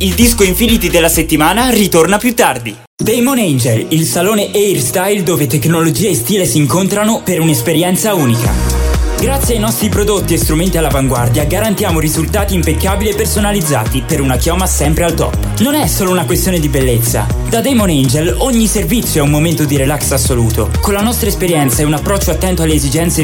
il disco Infinity della settimana ritorna più tardi. Damon Angel, il salone Hairstyle dove tecnologia e stile si incontrano per un'esperienza unica. Grazie ai nostri prodotti e strumenti all'avanguardia garantiamo risultati impeccabili e personalizzati per una chioma sempre al top. Non è solo una questione di bellezza. Da Damon Angel ogni servizio è un momento di relax assoluto. Con la nostra esperienza e un approccio attento alle esigenze